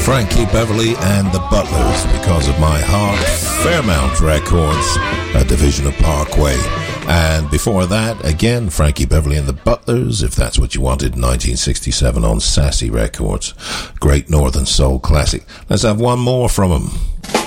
Frankie Beverly and the Butlers, Because of My Heart, Fairmount Records, a division of Parkway. And before that, again, Frankie Beverly and the Butlers, If That's What You Wanted, 1967 on Sassy Records. Great Northern Soul classic. Let's have one more from them.